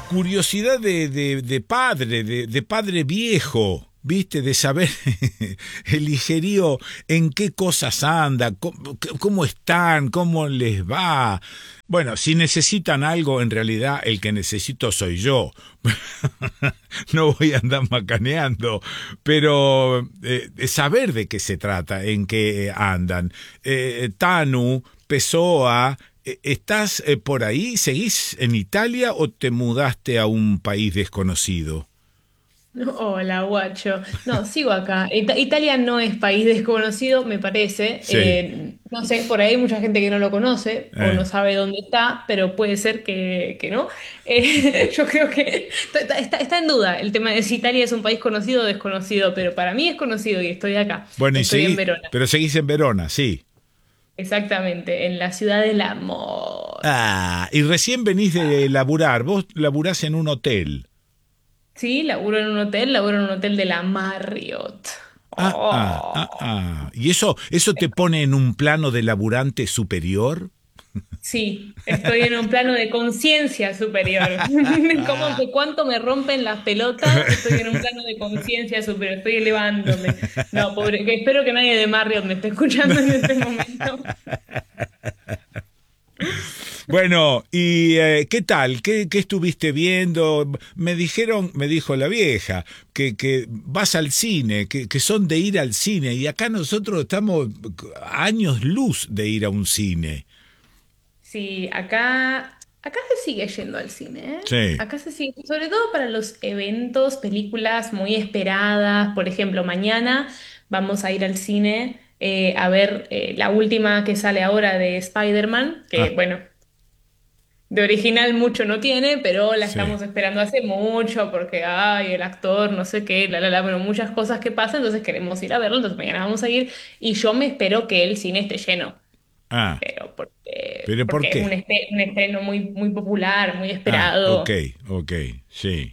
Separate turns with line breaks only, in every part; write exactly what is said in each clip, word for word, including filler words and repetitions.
curiosidad de, de, de padre, de, de padre viejo, ¿viste? De saber el ligerío en qué cosas anda, cómo, cómo están, cómo les va. Bueno, si necesitan algo, en realidad el que necesito soy yo. No voy a andar macaneando, pero eh, saber de qué se trata, en qué andan. Eh, Tanu, Pessoa, eh, ¿estás eh, por ahí? ¿Seguís en Italia o te mudaste a un país desconocido?
Hola, guacho. No, sigo acá. Ita- Italia no es país desconocido, me parece.
Sí.
Eh, no sé, por ahí hay mucha gente que no lo conoce o
Eh.
no sabe dónde está, pero puede ser que, que no. Eh, yo creo que está, está- está en duda el tema de si Italia es un país conocido o desconocido, pero para mí es conocido y estoy acá.
Bueno, y
Estoy en
seguí,
Verona,
pero seguís en Verona, sí.
exactamente, en la ciudad del amor.
Ah, y recién venís de laburar. Vos laburás en un hotel.
Sí, laburo en un hotel, laburo en un hotel de la Marriott.
Ah, ah, ah,
Oh.
ah. ¿Y eso, eso te pone en un plano de laburante superior?
Sí, estoy en un plano de conciencia superior. ¿Cómo que cuánto me rompen las pelotas? Estoy en un plano de conciencia superior, estoy elevándome. No, pobre, que espero que nadie de Marriott me esté escuchando en este momento.
Bueno, ¿y eh, qué tal? ¿Qué, qué estuviste viendo? Me dijeron, me dijo la vieja, que, que vas al cine, que, que son de ir al cine, y acá nosotros estamos a años luz de ir a un cine.
Sí, acá, acá se sigue yendo al cine, ¿eh?
Sí.
Acá se sigue, sobre todo para los eventos, películas muy esperadas. Por ejemplo, mañana vamos a ir al cine eh, a ver eh, la última que sale ahora de Spider-Man, que
Ah,
bueno. De original mucho no tiene, pero la
sí.
estamos esperando hace mucho porque, ay, el actor, no sé qué, la, la, la, pero muchas cosas que pasan, entonces queremos ir a verlo, entonces mañana vamos a ir y yo me espero que el cine esté lleno,
Ah,
pero porque,
¿pero por
porque es un,
qué?
espe- un estreno muy, muy popular, muy
Ah, ok,
esperado.
ok, sí.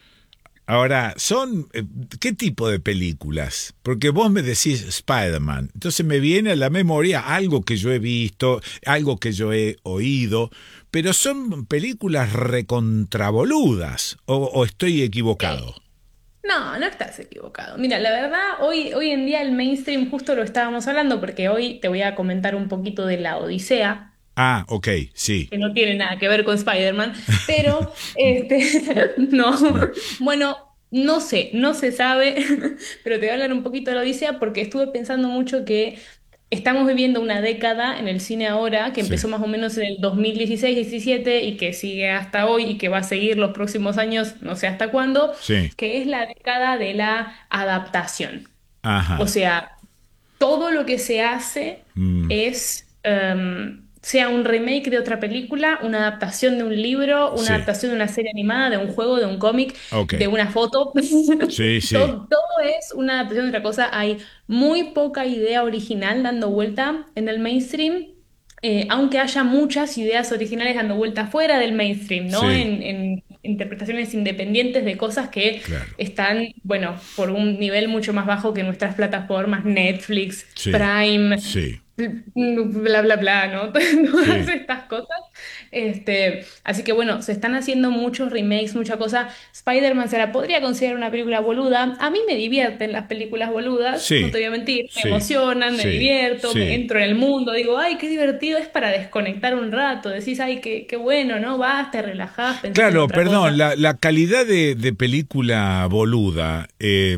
Ahora, son, eh, ¿qué tipo de películas? Porque vos me decís Spider-Man, entonces me viene a la memoria algo que yo he visto, algo que yo he oído, pero son películas recontraboludas, o, o estoy equivocado.
No, no estás equivocado. Mira, la verdad, hoy, hoy en día el mainstream, justo lo estábamos hablando, porque hoy te voy a comentar un poquito de la Odisea,
Ah, ok, sí.
que no tiene nada que ver con Spider-Man, pero este, no, bueno, no sé, no se sabe, pero te voy a hablar un poquito de la Odisea porque estuve pensando mucho que estamos viviendo una década en el cine ahora, que
Sí,
empezó más o menos en el dos mil dieciséis diecisiete y que sigue hasta hoy y que va a seguir los próximos años, no sé hasta cuándo,
sí,
que es la década de la adaptación. O
ajá,
sea, todo lo que se hace
mm,
es, em, sea un remake de otra película, una adaptación de un libro, una
sí,
adaptación de una serie animada, de un juego, de un cómic,
ok,
de una foto.
sí, sí,
Todo, todo es una adaptación de otra cosa. Hay muy poca idea original dando vuelta en el mainstream. Eh, aunque haya muchas ideas originales dando vuelta fuera del mainstream, ¿no?
sí,
En, en interpretaciones independientes de cosas que
claro,
están, bueno, por un nivel mucho más bajo que nuestras plataformas, Netflix,
sí,
Prime,
sí,
bla, bla, bla, ¿no? Todas
sí.
estas cosas. Este, así que bueno, se están haciendo muchos remakes, mucha cosa. Spider-Man se la podría considerar una película boluda. A mí me divierten las películas boludas, no te
Sí,
voy a mentir, me
sí,
emocionan, me
sí,
divierto, me
sí.
entro en el mundo, digo, ay, qué divertido es para desconectar un rato. Decís, ay, qué, qué bueno, ¿no? Vas, te relajás, pensás en
Claro,
otra cosa.
perdón, la, la calidad de, de película boluda eh,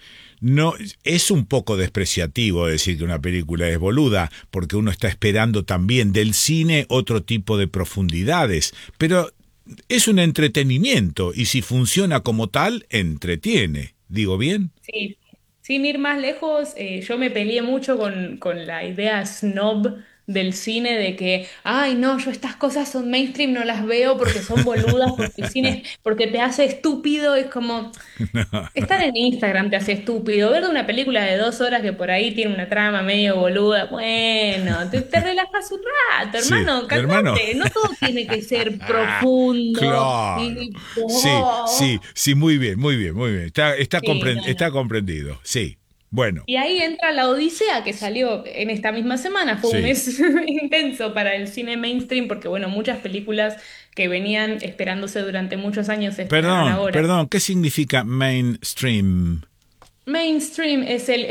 no es un poco despreciativo decir que una película es boluda, porque uno está esperando también del cine otro tipo de profundidades, pero es un entretenimiento y si funciona como tal, entretiene. ¿Digo bien?
Sí, sin ir más lejos, eh, yo me peleé mucho con, con la idea snob del cine de que, ay, no, yo estas cosas son mainstream, no las veo porque son boludas, porque el cine, porque te hace estúpido, es como, estar en Instagram te hace estúpido, ver una película de dos horas que por ahí tiene una trama medio boluda, bueno, te, te relajas un rato,
Sí,
hermano,
hermano.
calmate, no todo tiene que ser profundo
Claro.
y...
Sí,
oh.
sí, sí, muy bien, muy bien, muy bien. Está, está,
Sí,
compren-
no,
está
no.
comprendido, sí. Bueno,
Y ahí entra La Odisea, que salió en esta misma semana. Fue un
sí.
mes intenso para el cine mainstream, porque bueno, muchas películas que venían esperándose durante muchos años se estrenaron
Perdón,
ahora.
perdón, ¿qué significa mainstream?
Mainstream es el,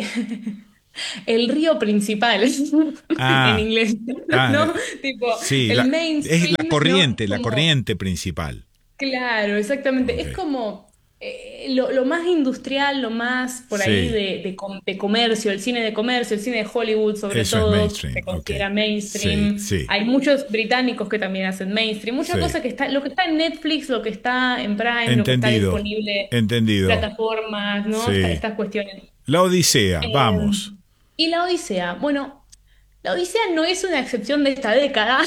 el río principal en
Ah,
inglés,
ah,
¿no? Tipo,
sí,
el
la, es la
mainstream, ¿no?
corriente, la
Como
corriente principal.
claro, exactamente.
Ok.
Es como eh, lo, lo más industrial, lo más por ahí
Sí,
de, de com- de comercio, el cine de comercio, el cine de Hollywood sobre
eso es
todo, se
mainstream, ok.
considera
Sí,
mainstream.
sí,
Hay muchos británicos que también hacen mainstream, muchas
sí.
cosas que está, lo que está en Netflix, lo que está en Prime, lo que está
Entendido,
disponible,
entendido.
plataformas, ¿no? Esta-
Sí.
estas cuestiones.
La Odisea,
Eh,
vamos.
y la Odisea, bueno, la Odisea no es una excepción de esta década.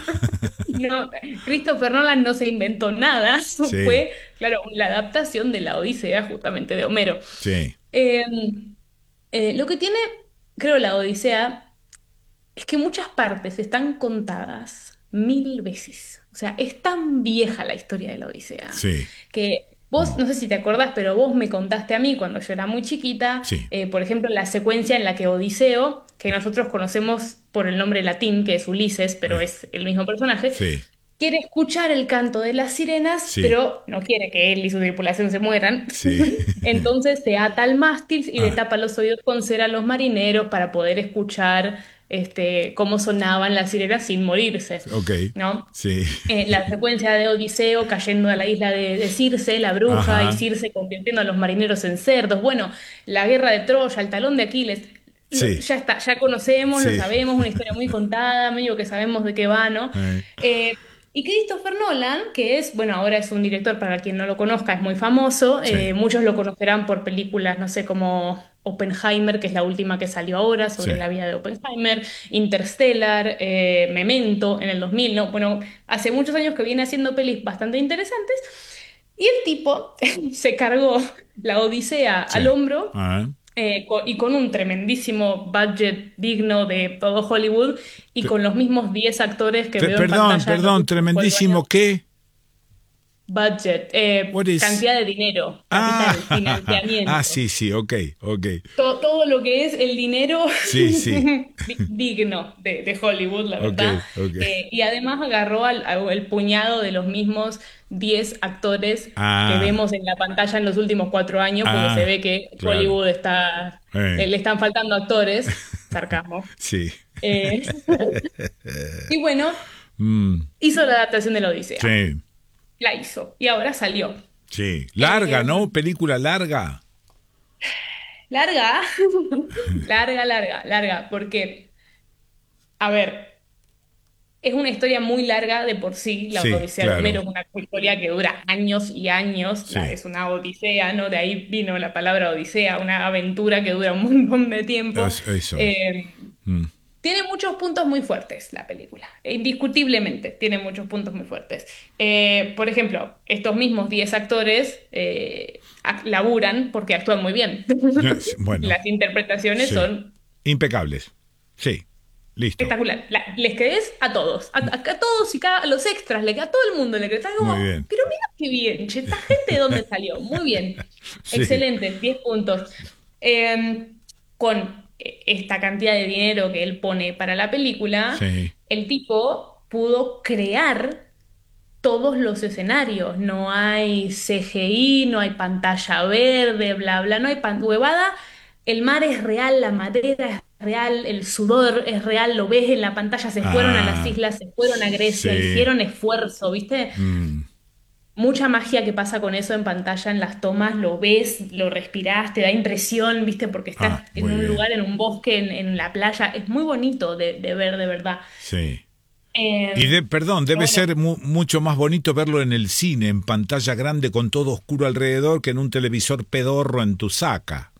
No, Christopher Nolan no se inventó nada,
Sí,
fue, claro, la adaptación de la Odisea justamente de Homero.
sí,
Eh, eh, lo que tiene, creo, la Odisea es que muchas partes están contadas mil veces. O sea, es tan vieja la historia de la Odisea
sí.
que vos,
Mm,
no sé si te acordás, pero vos me contaste a mí cuando yo era muy chiquita,
sí,
eh, por ejemplo, la secuencia en la que Odiseo, que nosotros conocemos por el nombre latín, que es Ulises, pero
eh,
es el mismo personaje,
sí,
quiere escuchar el canto de las sirenas,
sí,
pero no quiere que él y su tripulación se mueran.
sí.
Entonces se ata al mástil y le
Ah,
tapa los oídos con cera a los marineros para poder escuchar este, cómo sonaban las sirenas sin morirse,
ok.
¿no?
Sí.
Eh, la secuencia de Odiseo cayendo a la isla de, de Circe, la bruja, y
Ajá.
Circe convirtiendo a los marineros en cerdos. Bueno, la guerra de Troya, el talón de Aquiles. Lo-
Sí,
ya está, ya conocemos, lo
sí.
sabemos, una historia muy contada, medio que sabemos de qué va, ¿no?
Eh,
Eh, y Christopher Nolan, que es, bueno, ahora es un director, para quien no lo conozca, es muy famoso,
sí,
eh, muchos lo conocerán por películas, no sé, como Oppenheimer, que es la última que salió ahora,
sí.
sobre la vida de Oppenheimer, Interstellar, eh, Memento en el dos mil, ¿no? Bueno, hace muchos años que viene haciendo pelis bastante interesantes, y el tipo se cargó la Odisea
Sí.
al hombro
Ah,
eh, co- y con un tremendísimo budget digno de todo Hollywood y
te-
con los mismos diez actores que
te-
veo en
perdón,
pantalla en los
perdón,
últimos cuatro
tremendísimo.
años.
¿Qué?
Budget, eh,
What is?
cantidad de dinero,
Ah,
capital,
ah,
financiamiento.
sí, sí, ok, ok.
To- todo lo que es el dinero
Sí, sí,
di- digno de, de Hollywood, la
ok,
verdad.
ok.
Eh, y además agarró al, al puñado de los mismos diez actores que
Ah,
vemos en la pantalla en los últimos cuatro años, porque se
ah,
ve que
claro.
Hollywood está,
Eh,
eh, le están faltando actores. Sarcasmo.
sí.
Eh, y bueno,
Mm,
hizo la adaptación de la Odisea.
sí,
La hizo. Y ahora salió.
sí. Larga,
Eh,
¿no? Película larga.
larga, larga, larga, larga, porque, a ver, es una historia muy larga de por sí. La
Sí,
Odisea de Homero
claro.
es una historia que dura años y años.
Sí.
La- es una odisea, ¿no? De ahí vino la palabra odisea, una aventura que dura un montón de tiempo.
Es- eso es.
Eh,
Mm,
Tiene muchos puntos muy fuertes la película, e indiscutiblemente tiene muchos puntos muy fuertes. Eh, por ejemplo, estos mismos diez actores eh, ac- laburan porque actúan muy bien.
es- Bueno,
Las interpretaciones
sí.
son
Impecables. Sí. Listo.
espectaculares. La- les crees a todos, a, a- a todos y cada, a los extras, le, a todo el mundo le crees. Está
Muy
como,
bien.
pero mira qué bien, che, esta gente de dónde salió. Muy bien,
Sí.
excelente, diez puntos. Eh, con eh, esta cantidad de dinero que él pone para la película,
Sí.
el tipo pudo crear todos los escenarios. No hay C G I, no hay pantalla verde, bla, bla, no hay pan huevada. El mar es real, la madera es real, el sudor es real, lo ves en la pantalla, se fueron a las
Ah,
islas, se fueron a Grecia,
sí.
hicieron esfuerzo, ¿viste?
Mm,
Mucha magia que pasa con eso en pantalla, en las tomas, lo ves, lo respirás, te da impresión, ¿viste? Porque
ah,
estás en
muy
un
bien.
lugar, en un bosque, en, en la playa, es muy bonito de, de ver, de verdad.
Sí. Y
Eh,
de, perdón,
pero
debe
bueno,
ser mu- mucho más bonito verlo en el cine, en pantalla grande con todo oscuro alrededor, que en un televisor pedorro en tu saca.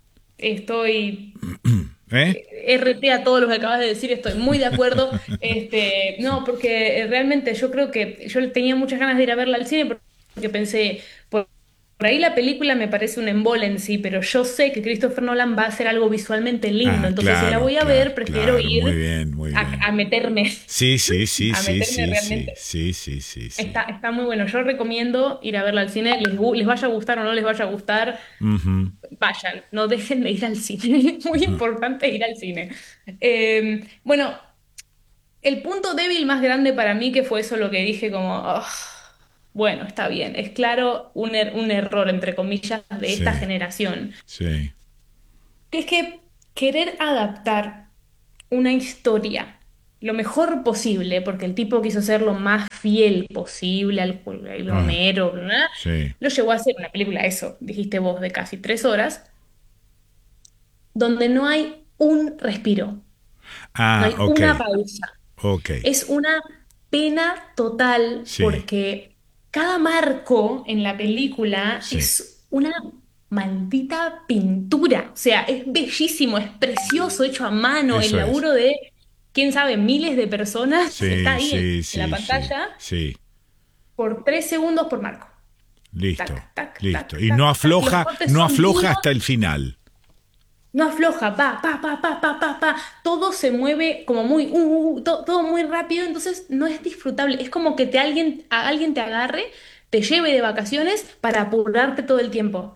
estoy
¿Eh?
R T a todo lo que acabas de decir, estoy muy de acuerdo. Este, no, porque realmente yo creo que yo tenía muchas ganas de ir a verla al cine porque pensé, por ahí la película me parece un embole en sí, pero yo sé que Christopher Nolan va a hacer algo visualmente lindo,
Ah,
entonces si la
claro,
voy a
claro,
ver, prefiero
claro, muy
ir
bien, muy
a, a
bien.
meterme,
Sí, sí, sí,
a
sí,
meterme
sí, sí,
realmente.
sí, sí, sí, sí.
Está, está muy bueno. Yo recomiendo ir a verla al cine. Les, gu- les vaya a gustar o no les vaya a gustar,
Ujú,
vayan. No dejen de ir al cine. Es muy
ujú.
importante ir al cine. Eh, bueno, el punto débil más grande para mí que fue eso lo que dije como, "Ah, bueno, está bien. Es claro un, er- un error, entre comillas, de esta
Sí,
generación.
sí.
Que es que querer adaptar una historia lo mejor posible, porque el tipo quiso ser lo más fiel posible al, al
Ah,
Homero, ¿verdad?
sí.
Lo llevó a hacer una película, eso, dijiste vos, de casi tres horas, donde no hay un respiro, no
Ah,
hay
ok,
una pausa.
ok.
Es una pena total
Sí,
porque cada marco en la película
sí.
es una maldita pintura. O sea, es bellísimo, es precioso, hecho a mano, el
Eso es.
laburo de, quién sabe, miles de personas está
Sí,
ahí en
sí,
la
sí, sí,
pantalla
sí.
por tres segundos por marco.
Listo,
Tac, tac,
listo.
tac,
Y no
tac, tac. Los
afloja,
cortes
no
son
afloja
vivos.
hasta el final.
No afloja, pa, pa, pa, pa, pa, pa, pa. Todo se mueve como muy, uh, uh, uh, to- todo, muy rápido, entonces no es disfrutable. Es como que te alguien, a alguien te agarre, te lleve de vacaciones para apurarte todo el tiempo.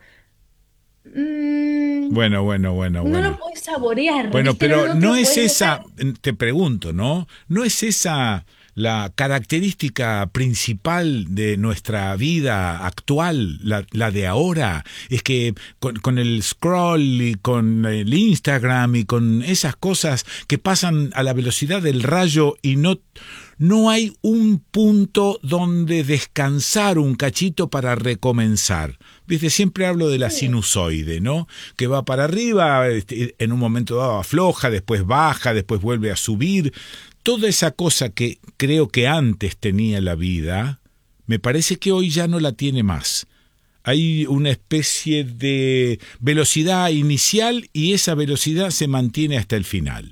Mm,
Bueno, bueno, bueno,
no lo
bueno.
puedes saborear,
Bueno,
¿viste? No,
pero
no te
no
lo
es
puedes
esa,
botar.
te pregunto, ¿no? ¿No es esa la característica principal de nuestra vida actual, la, la de ahora? Es que con, con el scroll y con el Instagram y con esas cosas que pasan a la velocidad del rayo y no, no hay un punto donde descansar un cachito para recomenzar. Viste, siempre hablo de la
Sí.
sinusoide, ¿no? Que va para arriba, este, en un momento dado afloja, después baja, después vuelve a subir. Toda esa cosa que creo que antes tenía la vida, me parece que hoy ya no la tiene más. Hay una especie de velocidad inicial y esa velocidad se mantiene hasta el final.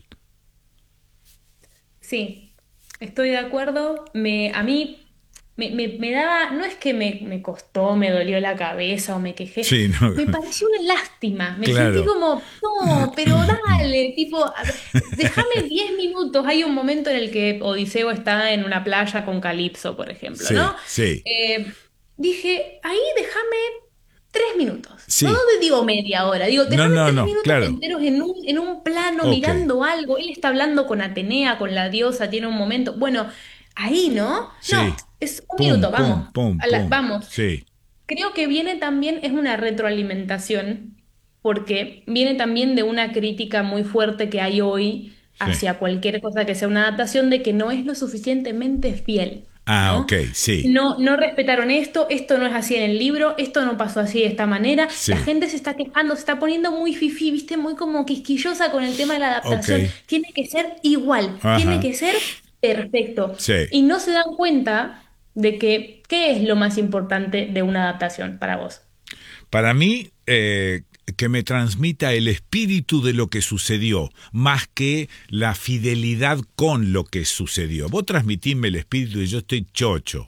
Sí, estoy de acuerdo. Me, a mí me, me- me daba, no es que me, me costó, me dolió la cabeza o me quejé,
Sí, no,
me pareció una lástima. Me sentí
claro.
como, no, pero dale, tipo, a ver, déjame diez minutos. Hay un momento en el que Odiseo está en una playa con Calipso, por ejemplo, ¿no?
Sí, sí,
Eh, dije, ahí déjame tres minutos. No
sí.
te digo media hora, digo,
No,
déjame
no,
tres
no,
minutos
claro.
enteros en un, en un plano
Ok.
mirando algo. Él está hablando con Atenea, con la diosa, tiene un momento. Bueno, ahí, ¿no? No,
Sí.
es un
Pum,
minuto,
pum,
vamos.
pum,
A la-
pum.
vamos.
Sí,
Creo que viene también, es una retroalimentación, porque viene también de una crítica muy fuerte que hay hoy
sí.
hacia cualquier cosa que sea una adaptación de que no es lo suficientemente fiel,
Ah,
¿no?
ok, sí,
No, no respetaron esto, esto no es así en el libro, esto no pasó así de esta manera. La
sí.
gente se está quejando, se está poniendo muy fifí, ¿viste? Muy como quisquillosa con el tema de la
Ok.
adaptación. Tiene que ser igual, tiene
Ajá.
que ser perfecto.
Sí.
Y no se dan cuenta de que, ¿qué es lo más importante de una adaptación para vos?
Para mí, eh, que me transmita el espíritu de lo que sucedió, más que la fidelidad con lo que sucedió. Vos transmitime el espíritu y yo estoy chocho.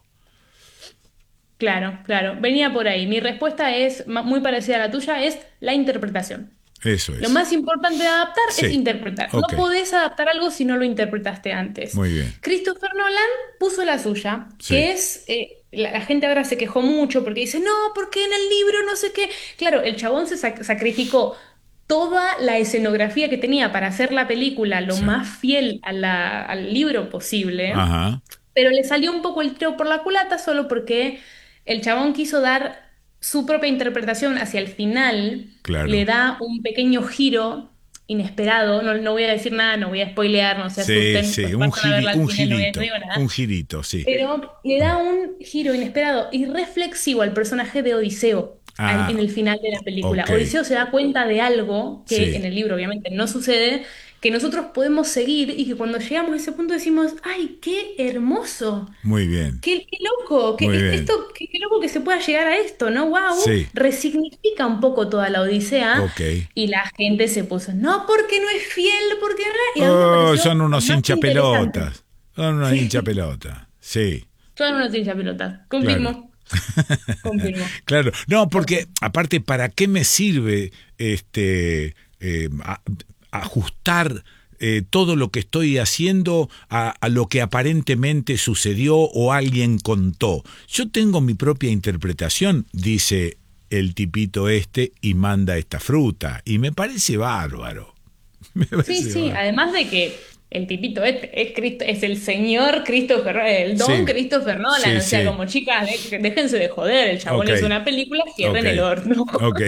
Claro, claro, venía por ahí. Mi respuesta es ma- muy parecida a la tuya, es la interpretación.
Eso
Lo
es.
más importante de adaptar es
Sí.
interpretar.
Ok.
No podés adaptar algo si no lo interpretaste antes.
Muy bien.
Christopher Nolan puso la suya,
Sí.
que es, eh, la, la gente ahora se quejó mucho porque dice, no, porque en el libro no sé qué. Claro, el chabón se sac- sacrificó toda la escenografía que tenía para hacer la película lo
Sí.
más fiel a la- al libro posible,
Ajá.
pero le salió un poco el tiro por la culata solo porque el chabón quiso dar su propia interpretación hacia el final, le
Claro.
da un pequeño giro inesperado, no, no voy a decir nada, no voy a spoilear, no se
Sí,
asusten,
sí.
pues
Un,
vayan a
giri-
verla al
un
cine, no, voy a- no
girito.
digo nada,
Un girito, sí.
pero le da un giro inesperado y reflexivo al personaje de Odiseo al- en
Ah,
el final de la película.
ok.
Odiseo se da cuenta de algo que en
Sí.
el libro obviamente no sucede, que nosotros podemos seguir y que cuando llegamos a ese punto decimos, ¡ay, qué hermoso!
Muy bien.
Qué, qué loco, qué,
Muy
es-
bien.
esto, qué, qué loco que se pueda llegar a esto, ¿no? ¡Wow!
Sí.
Resignifica un poco toda la Odisea
Ok.
y la gente se puso, no, porque no es fiel, porque no, y a mí me
Oh,
pareció
son unos
más interesante.
hinchapelotas. Son unos hinchapelotas. Sí.
Son unos hinchapelotas,
Claro.
confirmo. Confirmo.
Claro, no, porque aparte, ¿para qué me sirve este eh, a, ajustar eh, todo lo que estoy haciendo a, a lo que aparentemente sucedió o alguien contó? Yo tengo mi propia interpretación, dice el tipito este, y manda esta fruta, y me parece bárbaro. Me
Sí,
parece
sí,
bárbaro.
además de que el tipito este es, Cristo, es el señor Christopher, el don
Sí,
Christopher Nolan,
sí,
o sea,
sí.
como chicas, de- déjense de joder, el chabón
Ok,
hizo una película,
ok,
cierren el horno.
ok.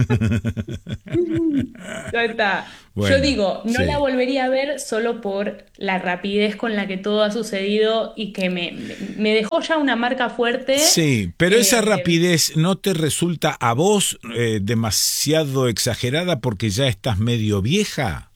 Ya está. Yo
Bueno,
digo, no la
sí.
volvería a ver solo por la rapidez con la que todo ha sucedido y que me, me, me dejó ya una marca fuerte.
Sí, pero esa
Eh,
rapidez no te resulta a vos eh, demasiado exagerada porque ya estás medio vieja.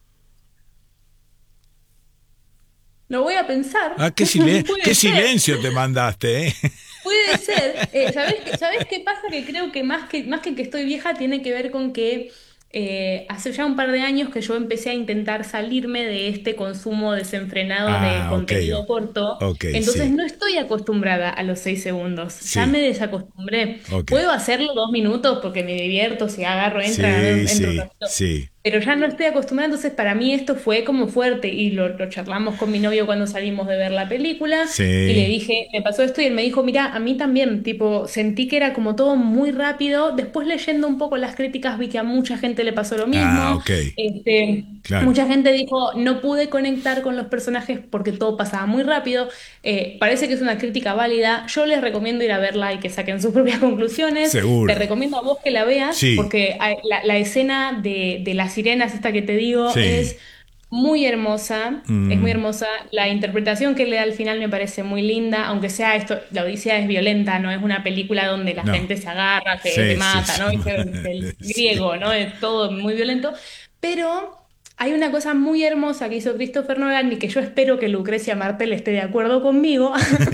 lo voy a pensar.
Ah, qué, silen- qué
Puede ser.
silencio te mandaste, ¿eh?
Puede ser. Eh, ¿sabés, qué- ¿sabés qué pasa? Que creo que más que, más que que estoy vieja tiene que ver con que eh, hace ya un par de años que yo empecé a intentar salirme de este consumo desenfrenado de
Ah, ok,
contenido corto.
ok,
Entonces
sí,
no estoy acostumbrada a los seis segundos. Ya
sí,
me desacostumbré.
ok.
Puedo hacerlo dos minutos porque me divierto, si agarro, entra,
Sí,
entro un
sí,
ratito.
sí.
Pero ya no estoy acostumbrada, entonces para mí esto fue como fuerte y lo, lo charlamos con mi novio cuando salimos de ver la película y le
Sí.
dije, me pasó esto y él me dijo, mira, a mí también, tipo, sentí que era como todo muy rápido, después leyendo un poco las críticas vi que a mucha gente le pasó lo
Ah,
mismo,
ok,
este,
claro.
mucha gente dijo, no pude conectar con los personajes porque todo pasaba muy rápido. Eh, parece que es una crítica válida, yo les recomiendo ir a verla y que saquen sus propias conclusiones, te
Seguro.
recomiendo a vos que la veas
Sí,
porque hay- la, la escena de, de las sirenas, esta que te digo,
sí.
es muy hermosa, es muy
Mm,
hermosa. La interpretación que le da al final me parece muy linda, aunque sea esto, la Odisea es violenta, no es una película donde la
no.
gente se agarra, se, se
Sí, sí,
mata,
sí.
¿no? ¿Viste? El, el
Sí.
griego, ¿no? Es todo muy violento, pero hay una cosa muy hermosa que hizo Christopher Nolan y que yo espero que Lucrecia Martel esté de acuerdo conmigo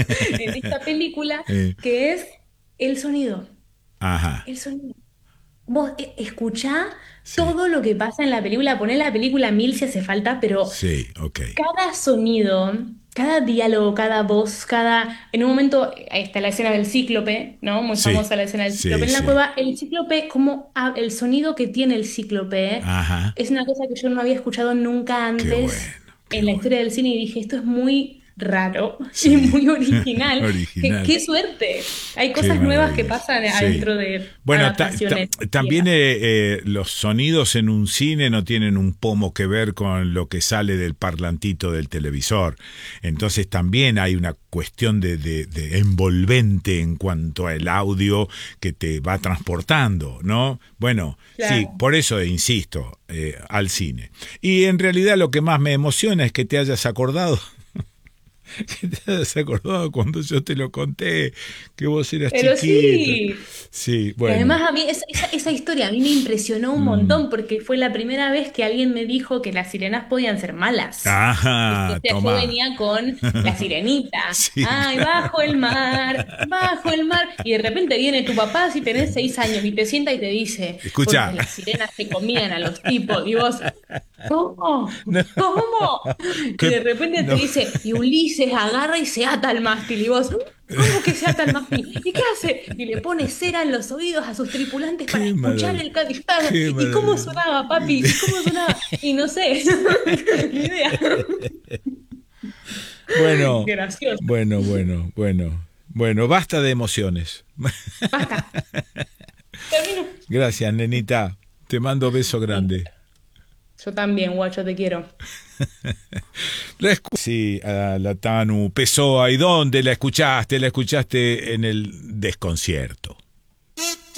en esta película,
Eh,
que es el sonido.
ajá.
El sonido. Vos eh, escuchá
Sí,
todo lo que pasa en la película, poné la película a mil si hace falta, pero
sí, ok.
cada sonido, cada diálogo, cada voz, cada... En un momento, ahí está la escena del cíclope, ¿no? Muy
Sí,
famosa la escena del cíclope
sí,
en la
sí.
cueva. El cíclope, como ha- el sonido que tiene el cíclope,
Ajá.
es una cosa que yo no había escuchado nunca
Qué
antes
bueno, qué
en la
bueno.
historia del cine y dije, esto es muy raro y
Sí.
muy original. ¡Qué,
Original.
qué suerte! Hay
Qué
cosas nuevas que
maravilloso.
pasan
Sí.
adentro de
Bueno, ta- ta-
adaptaciones
también
viejas.
eh, eh, los sonidos en un cine no tienen un pomo que ver con lo que sale del parlantito del televisor. Entonces también hay una cuestión de, de- de envolvente en cuanto al audio que te va transportando, ¿no? Bueno, sí,
Claro.
por eso insisto, eh, al cine. Y en realidad lo que más me emociona es que te hayas acordado que te hayas acordado cuando yo te lo conté, que vos eras
Pero
chiquito.
sí.
Sí,
Y
bueno.
además a mí esa, esa- esa historia a mí me impresionó un
Mm.
montón porque fue la primera vez que alguien me dijo que las sirenas podían ser malas. ¿Viste? O
Ajá,
sea, yo
toma.
venía con la sirenita.
Sí,
Ay, bajo el mar, bajo el mar. Y de repente viene tu papá si tenés seis años y te sienta y te dice, porque
escucha.
las sirenas se comían a los tipos. Y vos, ¿cómo?
No,
¿Cómo? Y
que,
de repente te
no.
dice, y Ulises agarra y se ata al mástil. Y vos, ¿cómo que se ata al mástil? ¿Y qué hace? Y le pone cera en los oídos a sus tripulantes para
Qué
escuchar
maravilla.
el canto.
Qué
¿Y cómo
maravilla.
sonaba, papi? ¿Y cómo sonaba? Y no sé, ni idea.
Bueno,
Gracioso.
bueno, bueno, bueno. Bueno, basta de emociones.
Basta. Termino.
Gracias, nenita. Te mando beso grande.
Yo también, guacho, te quiero.
La escu- sí, a la Tanu Pessoa. ¿Y dónde la escuchaste? La escuchaste en el desconcierto.